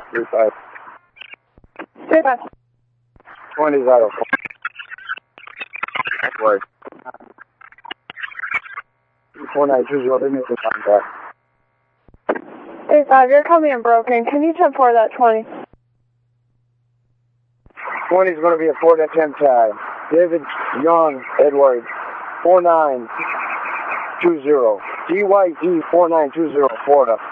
35. 35. 20's out of Edward. 4920, they made the contact. 35, you're coming in broken. Can you 10-4 that 20? 20's going to be a 4-10 tie. David Young, Edward, 4920. DYE 4920, Florida.